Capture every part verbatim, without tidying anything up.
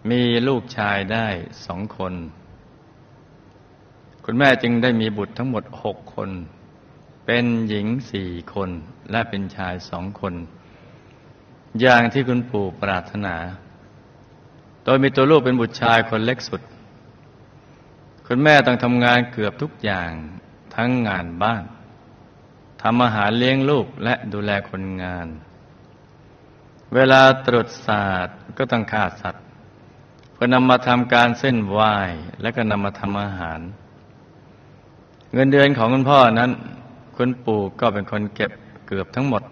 มีลูกชายได้สองคนคุณแม่จึงได้มีบุตรทั้งหมดหกคนเป็นหญิงสี่คนและเป็นชายสองคนอย่างที่คุณปู่ปรารถนาโดยมีตัวลูกเป็นบุตรชายคนเล็กสุดคุณแม่ต้องทำงานเกือบทุกอย่างทั้งงานบ้านทำอาหารเลี้ยงลูกและดูแลคนงานเวลาตรุษศาสตร์ก็ต้องฆ่าสัตว์เพื่อนำมาทำการเส้นไหว้และก็นำมาทำอาหารเงินเดือนของคุณพ่อนั้นคุณปู่ก็เป็นคนเก็บเกือบทั้งหมด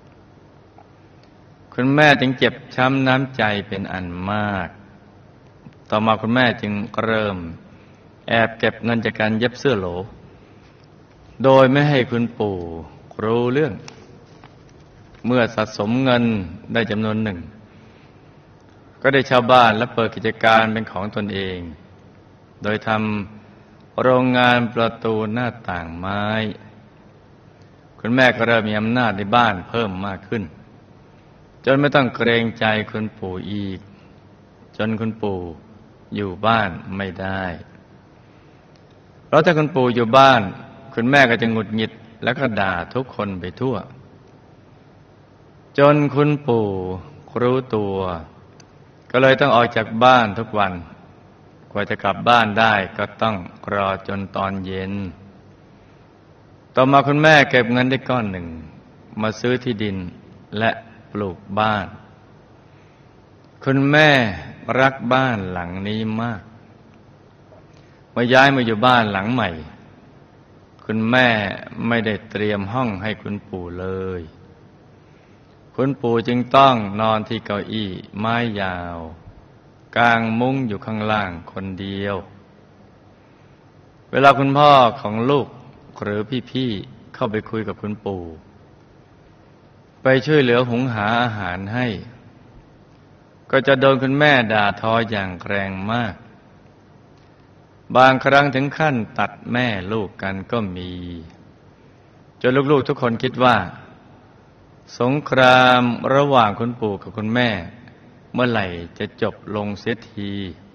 คุณแม่จึงเจ็บช้ำน้ำใจเป็นอันมากต่อมาคุณแม่จึงเริ่มแอบเก็บเงินจากการเย็บเสื้อโหลโดยไม่ให้คุณปู่รู้เรื่องเมื่อสะสมเงินได้จำนวนหนึ่งก็ได้เช่าบ้านและเปิดกิจการเป็นของตนเองโดยทำโรงงานประตูหน้าต่างไม้คุณแม่ก็เริ่มมีอำนาจในบ้านเพิ่มมากขึ้นจนไม่ต้องเกรงใจคุณปู่อีกจนคุณปู่อยู่บ้านไม่ได้เพราะถ้าคุณปู่อยู่บ้านคุณแม่ก็จะหงุดหงิดแล้วก็ด่าทุกคนไปทั่วจนคุณปู่รู้ตัวก็เลยต้องออกจากบ้านทุกวันกว่าจะกลับบ้านได้ก็ต้องรอจนตอนเย็นต่อมาคุณแม่เก็บเงินได้ก้อนหนึ่งมาซื้อที่ดินและปลูกบ้านคุณแม่รักบ้านหลังนี้มากเมื่อย้ายมาอยู่บ้านหลังใหม่คุณแม่ไม่ได้เตรียมห้องให้คุณปู่เลยคุณปู่จึงต้องนอนที่เก้าอี้ไม้ยาวกางมุ้งอยู่ข้างล่างคนเดียวเวลาคุณพ่อของลูกหรือพี่ๆเข้าไปคุยกับคุณปู่ไปช่วยเหลือหุงหาอาหารให้ก็จะโดนคุณแม่ด่าทออย่างแรงมากบางครั้งถึงขั้นตัดแม่ลูกกันก็มีจนลูกๆทุกคนคิดว่าสงครามระหว่างคุณปู่กับคุณแม่เมื่อไหร่จะจบลงเสียที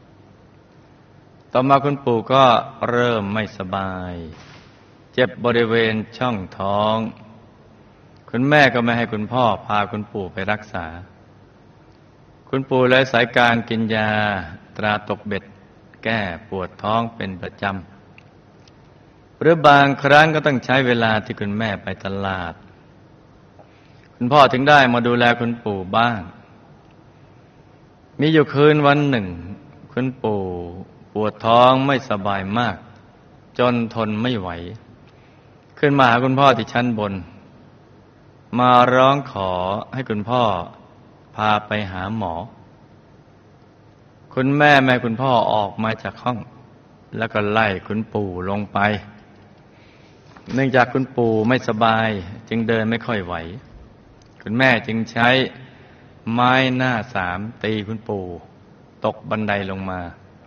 ต่อมาคุณปู่ก็เริ่มไม่สบายเจ็บบริเวณช่องท้องคุณแม่ก็ไม่ให้คุณพ่อพาคุณปู่ไปรักษาคุณปู่เลยสายการกินยาตราตกเบ็ดแก้ปวดท้องเป็นประจำหรือบางครั้งก็ต้องใช้เวลาที่คุณแม่ไปตลาดคุณพ่อถึงได้มาดูแลคุณปู่บ้างมีอยู่คืนวันหนึ่งคุณปู่ปวดท้องไม่สบายมากจนทนไม่ไหวขึ้นมาหาคุณพ่อที่ชั้นบนมาร้องขอให้คุณพ่อพาไปหาหมอคุณแม่แม่คุณพ่อออกมาจากห้องแล้วก็ไล่คุณปู่ลงไปเนื่องจากคุณปู่ไม่สบายจึงเดินไม่ค่อยไหวคุณแม่จึงใช้ไม้หน้าสามตีคุณปู่ตกบันไดลงมา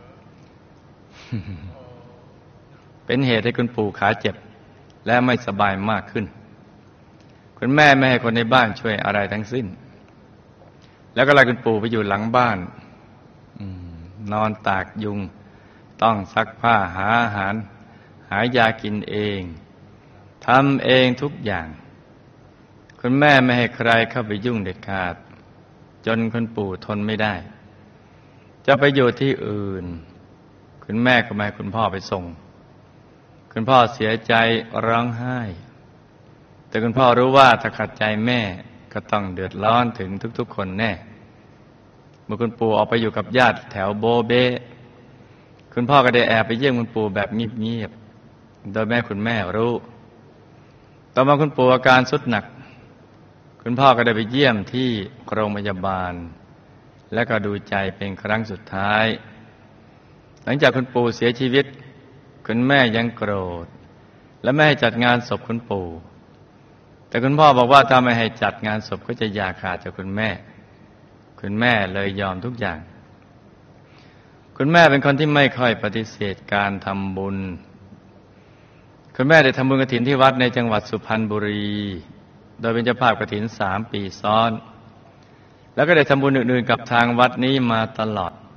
เป็นเหตุให้คุณปู่ขาเจ็บและไม่สบายมากขึ้นคุณแม่ไม่ให้คนในบ้านช่วยอะไรทั้งสิ้นแล้วก็ไล่คุณปู่ไปอยู่หลังบ้านนอนตากยุงต้องซักผ้าหาอาหารหายากินเองทำเองทุกอย่างคุณแม่ไม่ให้ใครเข้าไปยุ่งเด็ดขาดจนคุณปู่ทนไม่ได้จะไปอยู่ที่อื่นคุณแม่ก็ไม่ให้คุณพ่อไปส่งคุณพ่อเสียใจร้องไห้แต่คุณพ่อรู้ว่าถ้าขัดใจแม่ก็ต้องเดือดร้อนถึงทุกๆคนแน่เมื่อคุณปู่ออกไปอยู่กับญาติแถวโบเบ้คุณพ่อก็ได้แอบไปเยี่ยมคุณปู่แบบเงียบๆโดยแม่คุณแม่รู้ต่อมาคุณปู่อาการทรุดหนักคุณพ่อก็ได้ไปเยี่ยมที่โรงพยาบาลและก็ดูใจเป็นครั้งสุดท้ายหลังจากคุณปู่เสียชีวิตคุณแม่ยังโกรธและไม่ให้จัดงานศพคุณปู่แต่คุณพ่อบอกว่าถ้าไม่ให้จัดงานศพก็จะอย่าขาดจากคุณแม่คุณแม่เลยยอมทุกอย่างคุณแม่เป็นคนที่ไม่ค่อยปฏิเสธการทำบุญคุณแม่ได้ทำบุญกฐินที่วัดในจังหวัดสุพรรณบุรีโดยเป็นเจ้าภาพกฐินสามปีซ้อนแล้วก็ได้ทำบุญอื่นๆกับทางวัดนี้มาตลอด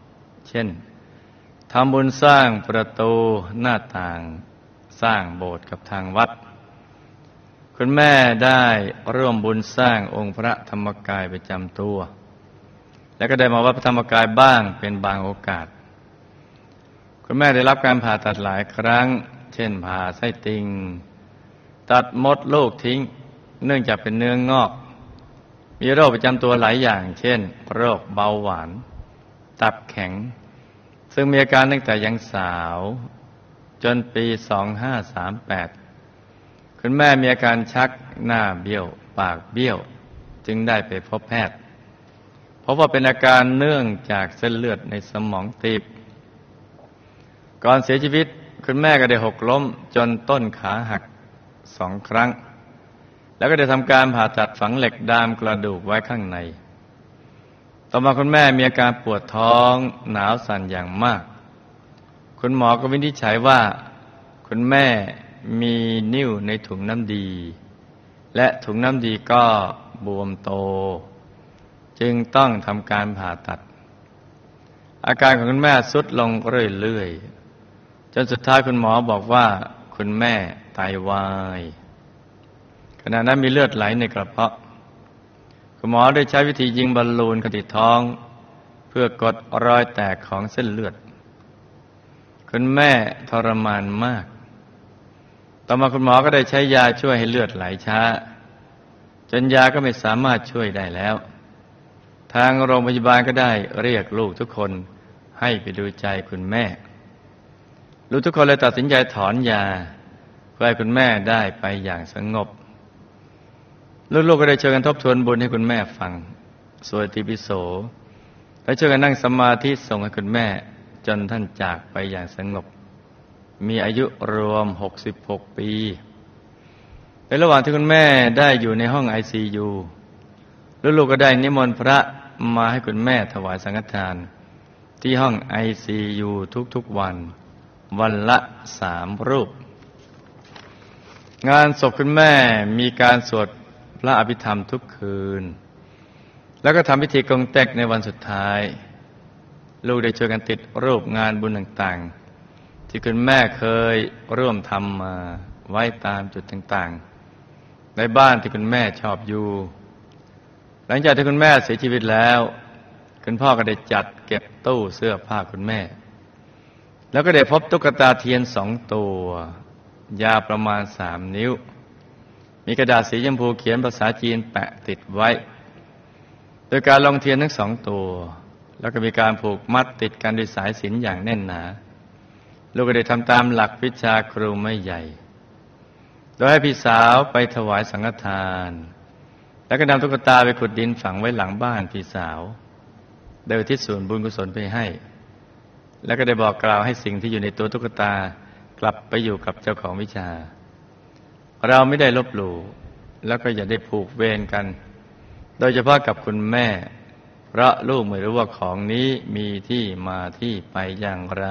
เช่นทำบุญสร้างประตูหน้าต่างสร้างโบสถ์กับทางวัดคุณแม่ได้ร่วมบุญสร้างองค์พระธรรมกายประจำตัวและก็ได้มาวัดพระธรรมกายบ้างเป็นบางโอกาสคุณแม่ได้รับการผ่าตัดหลายครั้งเช่นผ่าไส้ติ่งตัดมดลูกทิ้งเนื่องจากเป็นเนื้องอกมีโรคประจำตัวหลายอย่างเช่นโรคเบาหวานตับแข็งซึ่งมีอาการตั้งแต่ยังสาวจนปีสองห้าสามแปดคุณแม่มีอาการชักหน้าเบี้ยวปากเบี้ยวจึงได้ไปพบแพทย์พบว่าเป็นอาการเนื่องจากเส้นเลือดในสมองตีบก่อนเสียชีวิตคุณแม่ก็ได้หกล้มจนต้นขาหักสองครั้งแล้วก็ได้ทำการผ่าตัดฝังเหล็กดามกระดูกไว้ข้างในต่อมาคุณแม่มีอาการปวดท้องหนาวสั่นอย่างมากคุณหมอก็วินิจฉัยว่าคุณแม่มีนิ่วในถุงน้ำดีและถุงน้ำดีก็บวมโตจึงต้องทำการผ่าตัดอาการของคุณแม่ทรุดลงเรื่อยๆจนสุดท้ายคุณหมอบอกว่าคุณแม่ไตวายขณะนั้นมีเลือดไหลในกระเพาะคุณหมอได้ใช้วิธียิงบอลลูนเข้าที่ท้องเพื่อกดรอยแตกของเส้นเลือดคุณแม่ทรมานมากต่อมาคุณหมอก็ได้ใช้ยาช่วยให้เลือดไหลช้าจนยาก็ไม่สามารถช่วยได้แล้วทางโรงพยาบาลก็ได้เรียกลูกทุกคนให้ไปดูใจคุณแม่ลูกทุกคนเลยตัดสินใจถอนยาเพื่อให้คุณแม่ได้ไปอย่างสงบลูกๆก็ได้ช่วยกันทบทวนบุญให้คุณแม่ฟังสวดอิติปิโสและช่วยกันนั่งสมาธิส่งให้คุณแม่จนท่านจากไปอย่างสงบมีอายุรวมหกสิบหกปีในระหว่างที่คุณแม่ได้อยู่ในห้อง ไอ ซี ยู ลูกๆก็ได้นิมนต์พระมาให้คุณแม่ถวายสังฆทานที่ห้อง ไอ ซี ยู ทุกๆวันวันละสามรูปงานศพคุณแม่มีการสวดพระอภิธรรมทุกคืนแล้วก็ทำพิธีกงเต็กในวันสุดท้ายลูกได้ช่วยกันติดรูปงานบุญต่างๆที่คุณแม่เคยร่วมทำมาไว้ตามจุดต่างๆในบ้านที่คุณแม่ชอบอยู่หลังจากที่คุณแม่เสียชีวิตแล้วคุณพ่อก็ได้จัดเก็บตู้เสื้อผ้าคุณแม่แล้วก็ได้พบตุ๊กตาเทียนสองตัวยาวประมาณสามนิ้วมีกระดาษสีชมพูเขียนภาษาจีนแปะติดไว้โดยการลงเทียนทั้งสองตัวแล้วก็มีการผูกมัดติดกันด้วยสายสิญจน์อย่างแน่นหนาลูกก็ได้ทำตามหลักวิชาครูไม่ใหญ่โดยให้พี่สาวไปถวายสังฆทานแล้วก็นำตุ๊กตาไปขุดดินฝังไว้หลังบ้านพี่สาวโดยอุทิศส่วนบุญกุศลไปให้แล้วก็ได้บอกกล่าวให้สิ่งที่อยู่ในตัวตุ๊กตากลับไปอยู่กับเจ้าของวิชาเราไม่ได้ลบหลู่แล้วก็อย่าได้ผูกเวรกันโดยเฉพาะกับคุณแม่เพราะลูกไม่รู้ว่าของนี้มีที่มาที่ไปอย่างไร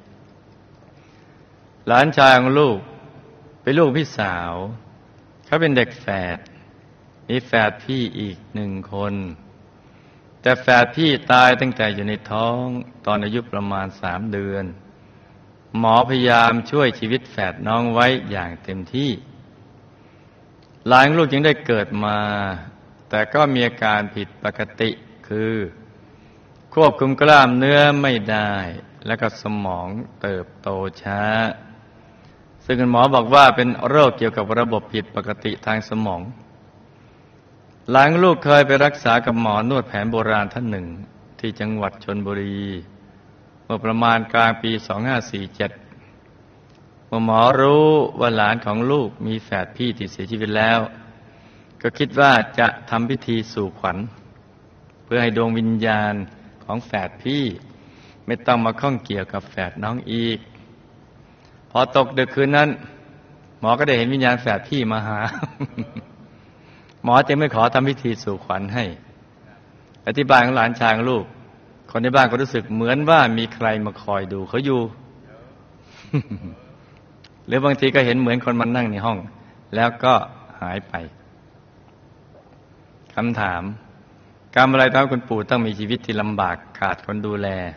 หลานชายของลูกเป็นลูกพี่สาวเขาเป็นเด็กแฝดมีแฝดพี่อีกหนึ่งคนแต่แฝดพี่ตายตั้งแต่อยู่ในท้องตอนอายุประมาณสามเดือนหมอพยายามช่วยชีวิตแฝดน้องไว้อย่างเต็มที่หลานลูกจึงได้เกิดมาแต่ก็มีอาการผิดปกติคือควบคุมกล้ามเนื้อไม่ได้และก็สมองเติบโตช้าซึ่งคุณหมอบอกว่าเป็นโรคเกี่ยวกับระบบผิดปกติทางสมองหลานลูกเคยไปรักษากับหมอนวดแผนโบราณท่านหนึ่งที่จังหวัดชลบุรีเมื่อประมาณกลางปีสองห้าสี่เจ็ดเมื่อหมอรู้ว่าหลานของลูกมีแฝดพี่ที่เสียชีวิตแล้วก็คิดว่าจะทำพิธีสู่ขวัญเพื่อให้ดวงวิญญาณของแฝดพี่ไม่ต้องมาข้องเกี่ยวกับแฝดน้องอีกพอตกดึกคืนนั้นหมอก็ได้เห็นวิญญาณแฝดพี่มาหา หมอจึงไม่ขอทำพิธีสู่ขวัญให้อธิบายของหลานชายของลูกคนในบ้านก็รู้สึกเหมือนว่ามีใครมาคอยดูเขาอยู่ หรือบางทีก็เห็นเหมือนคนมานั่งในห้องแล้วก็หายไปคำถามกรรมอะไรทำให้คุณปู่ต้องมีชีวิตที่ลำบากขาดคนดูแล